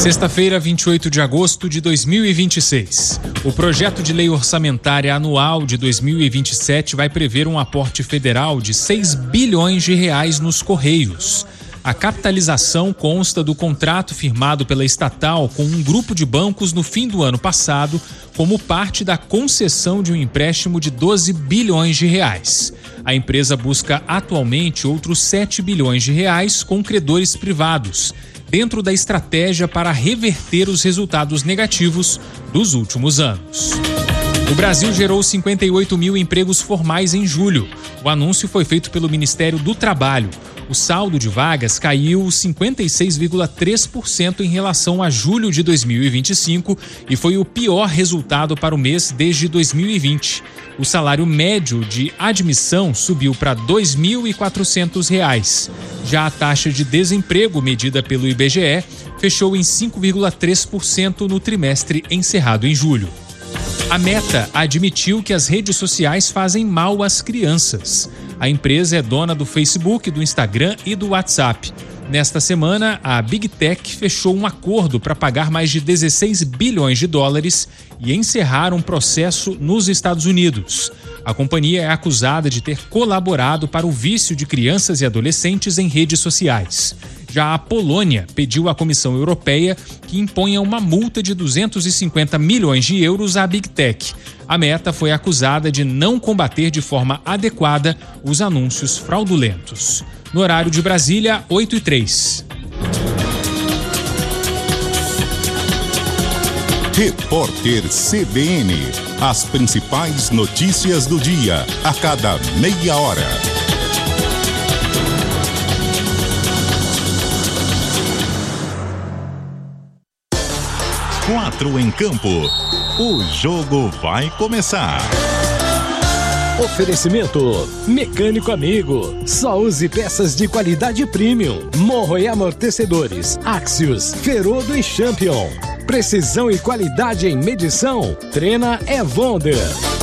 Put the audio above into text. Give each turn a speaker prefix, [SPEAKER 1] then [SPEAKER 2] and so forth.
[SPEAKER 1] Sexta-feira, 28 de agosto de 2026. O projeto de lei orçamentária anual de 2027 vai prever um aporte federal de 6 bilhões de reais nos Correios. A capitalização consta do contrato firmado pela estatal com um grupo de bancos no fim do ano passado, como parte da concessão de um empréstimo de 12 bilhões de reais. A empresa busca atualmente outros 7 bilhões de reais com credores privados, dentro da estratégia para reverter os resultados negativos dos últimos anos. O Brasil gerou 58 mil empregos formais em julho. O anúncio foi feito pelo Ministério do Trabalho. O saldo de vagas caiu 56,3% em relação a julho de 2025 e foi o pior resultado para o mês desde 2020. O salário médio de admissão subiu para R$ 2.400. Já a taxa de desemprego medida pelo IBGE fechou em 5,3% no trimestre encerrado em julho. A Meta admitiu que as redes sociais fazem mal às crianças. A empresa é dona do Facebook, do Instagram e do WhatsApp. Nesta semana, a Big Tech fechou um acordo para pagar mais de 16 bilhões de dólares e encerrar um processo nos Estados Unidos. A companhia é acusada de ter colaborado para o vício de crianças e adolescentes em redes sociais. Já a Polônia pediu à Comissão Europeia que imponha uma multa de 250 milhões de euros à Big Tech. A Meta foi acusada de não combater de forma adequada os anúncios fraudulentos. No horário de Brasília, 8h03.
[SPEAKER 2] Repórter CBN. As principais notícias do dia, a cada meia hora. Quatro em campo. O jogo vai começar.
[SPEAKER 3] Oferecimento Mecânico Amigo. Só use peças de qualidade premium. Morro e amortecedores. Axios, Ferodo e Champion. Precisão e qualidade em medição. Trena é Wonder.